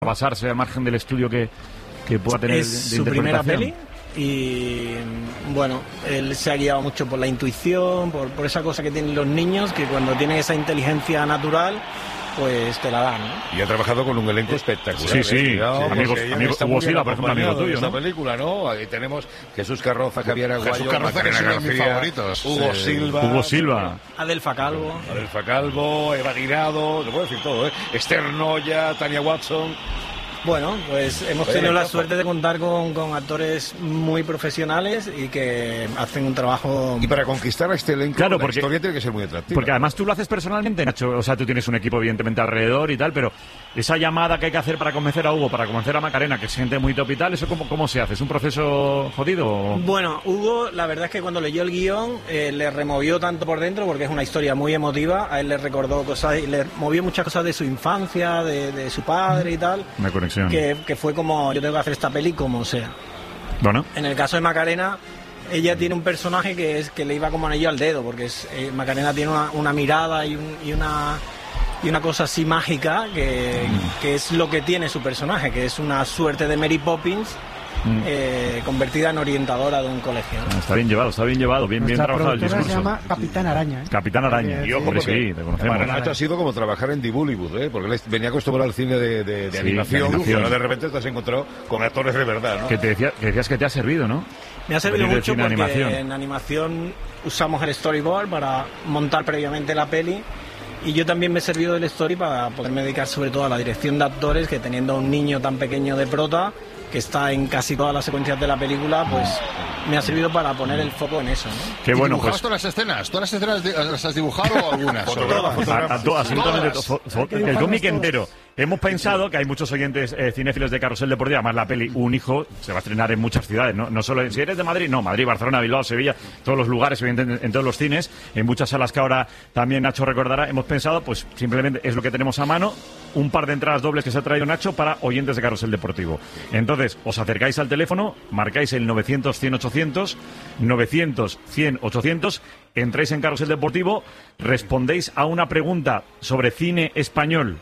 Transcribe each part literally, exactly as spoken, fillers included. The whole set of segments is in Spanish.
basarse al margen del estudio que, que pueda tener es de, de su primera peli interpretación. Y bueno, él se ha guiado mucho por la intuición, por, por esa cosa que tienen los niños, que cuando tienen esa inteligencia natural pues te la dan, ¿no? Y ha trabajado con un elenco espectacular. Sí, sí, ¿eh? Cuidado, sí. Amigos, ella amigos, está Hugo muy bien Silva, por ejemplo, amigo acompañado tuyo, en esta ¿no? película, ¿no? Aquí tenemos Jesús Carroza, Javier Aguayo, Jesús Carroza, que es uno de mis favoritos. Hugo Sí. Silva, Hugo Silva. Adelfa Calvo. Adelfa Calvo, Eva Guirado, te puedo decir todo, ¿eh? Esther Noya, Tania Watson. Bueno, pues hemos Oye, tenido la equipazo. suerte de contar con, con actores muy profesionales y que hacen un trabajo... Y para conquistar a este elenco, Claro, la porque- historia tiene que ser muy atractiva. Porque además tú lo haces personalmente, Nacho. O sea, tú tienes un equipo evidentemente alrededor y tal, pero esa llamada que hay que hacer para convencer a Hugo, para convencer a Macarena, que es gente muy top y tal, ¿eso cómo, cómo se hace? ¿Es un proceso jodido? o- Bueno, Hugo, la verdad es que cuando leyó el guión eh, le removió tanto por dentro porque es una historia muy emotiva. A él le recordó cosas, y le movió muchas cosas de su infancia, de, de su padre y tal. Una conexión. Que, que fue como, yo tengo que hacer esta peli como sea. Bueno, En el caso de Macarena, ella tiene un personaje que es que le iba como anillo al dedo, porque es, eh, Macarena tiene una, una mirada y, un- y una y una cosa así mágica que, que es lo que tiene su personaje, que es una suerte de Mary Poppins Mm. eh, convertida en orientadora de un colegio, ¿no? está bien llevado, está bien llevado, bien, bien Nuestra trabajado el productora se discurso. llama Capitán Araña, ¿eh? Capitán Araña. Y ojo, Hombre, porque sí, te conocemos. para Nacho ha sido como trabajar en Bollywood, ¿eh? Porque él venía acostumbrado al cine de, de, de Sí, animación, de animación. pero de repente te has encontrado con actores de verdad, ¿no? Que, te decía, que decías que te ha servido, ¿no? Me ha servido Venir de mucho cine a porque animación. en animación usamos el storyboard para montar previamente la peli y yo también me he servido del story para poderme dedicar sobre todo a la dirección de actores, que teniendo a un niño tan pequeño de prota que está en casi todas las secuencias de la película, pues me ha servido para poner el foco en eso, ¿no? Qué ¿Y bueno, dibujabas pues. todas las escenas? ¿Todas las escenas de- las has dibujado o algunas? Fotógrafo, Todas. A, a to- absolutamente Todas. to- fo- fo- que el dibujarlas cómic todas. entero. Hemos pensado que hay muchos oyentes eh, cinéfilos de Carrusel Deportivo. Además, la peli Un Hijo se va a estrenar en muchas ciudades, ¿no? No solo en, si eres de Madrid, no, Madrid, Barcelona, Bilbao, Sevilla, todos los lugares, evidentemente, en todos los cines, en muchas salas que ahora también Nacho recordará. Hemos pensado, pues simplemente es lo que tenemos a mano, un par de entradas dobles que se ha traído Nacho para oyentes de Carrusel Deportivo. Entonces, os acercáis al teléfono, marcáis el novecientos cien ochocientos, novecientos cien ochocientos, entráis en Carrusel Deportivo, respondéis a una pregunta sobre cine español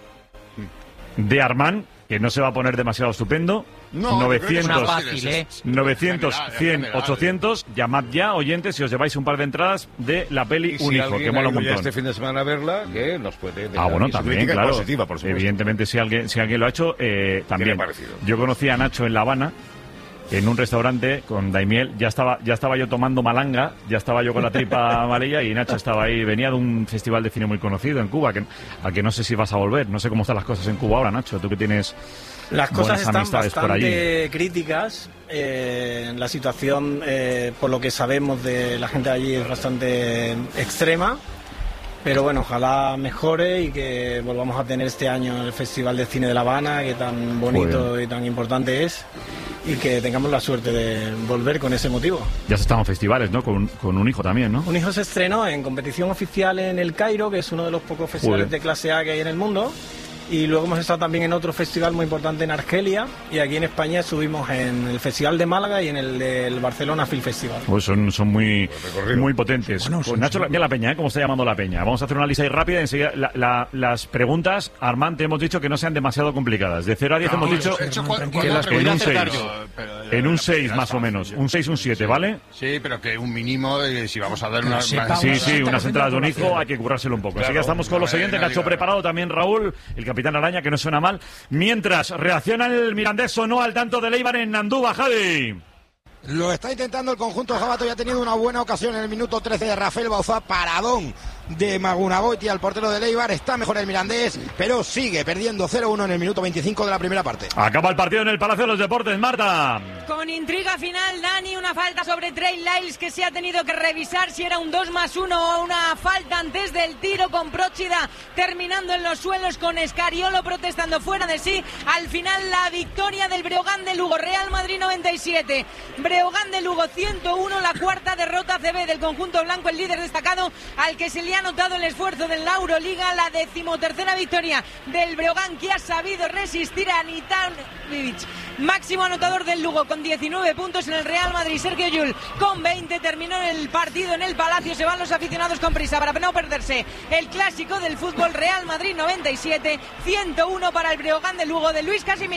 de Armand, que no se va a poner demasiado estupendo. No, novecientos, yo creo que Una es fácil, es- ¿eh? es- novecientos, general, cien, general. ochocientos, llamad ya, oyentes, y os lleváis un par de entradas de la peli Y Un si Hijo, alguien que mola ha un ido ya montón. este fin de semana a verla, que nos puede dejar Ah, bueno, aquí su también, crítica claro. positiva, por supuesto. Evidentemente, si alguien, si alguien lo ha hecho, eh, también. le ha parecido? Yo conocí a Nacho en La Habana, en un restaurante con Daimiel. Ya estaba, ya estaba yo tomando malanga, ya estaba yo con la tripa amarilla y Nacho estaba ahí. Venía de un festival de cine muy conocido en Cuba, que, a que no sé si vas a volver. No sé cómo están las cosas en Cuba ahora, Nacho. Tú que tienes Las cosas buenas están amistades por allí. bastante críticas. Eh, la situación, eh, por lo que sabemos de la gente de allí, es bastante extrema. Pero bueno, ojalá mejore y que volvamos a tener este año el Festival de Cine de La Habana, que tan bonito Joder. y tan importante es, y que tengamos la suerte de volver con ese motivo. Ya has estado en festivales, ¿no? Con, con Un Hijo también, ¿no? Un Hijo se estrenó en competición oficial en el Cairo, que es uno de los pocos festivales Joder. de clase A que hay en el mundo. Y luego hemos estado también en otro festival muy importante en Argelia. Y aquí en España estuvimos en el Festival de Málaga y en el del Barcelona Film Festival. Pues son, son muy, recorrido. muy potentes. Bueno, Pues son- Nacho, mira la peña, ¿eh? ¿Cómo está llamando la peña? Vamos a hacer una lista ahí rápida. Enseguida, la- la- las preguntas, Armand, te hemos dicho que no sean demasiado complicadas. De cero a diez No, hemos dicho he hecho cua- en cuatro en un preguntas, seis. pero- pero- en un la seis primera más es o menos. fácil. Un seis, un siete, ¿vale? Sí, pero que un mínimo, de, si vamos a dar Que una... sepa una- Sí, un sí, sesenta unas por ciento entradas de Un de Hijo población. hay que currárselo un poco. Así Claro. que estamos con los No, oyentes. no Nacho diga. preparado, también Raúl, el capitán Araña, que no suena mal. Mientras reacciona el Mirandés o no al tanto de Leibar en Andúba, Javi. Lo está intentando el conjunto jabato y ha tenido una buena ocasión en el minuto trece de Rafael Bauzá, paradón de Magunagoiti al portero de Leibar. Está mejor el Mirandés, pero sigue perdiendo cero uno en el minuto veinticinco de la primera parte. Acaba el partido en el Palacio de los Deportes, Marta. Con intriga final, Dani, una falta sobre Trey Lyles que se ha tenido que revisar si era un dos más uno o una falta antes del tiro, con Próchida terminando en los suelos, con Escariolo protestando fuera de sí. Al final la victoria del Breogán de Lugo, Real Madrid noventa y siete, Breogán de Lugo ciento uno, la cuarta derrota A C B del conjunto blanco, el líder destacado al que se le ha notado el esfuerzo de la Euroliga, la decimotercera victoria del Breogán, que ha sabido resistir a Nitanovic, máximo anotador del Lugo con diecinueve puntos. En el Real Madrid, Sergio Llull con veinte, terminó el partido en el Palacio. Se van los aficionados con prisa para no perderse el clásico del fútbol. Real Madrid noventa y siete, ciento uno para el Breogán de Lugo de Luis Casimiro.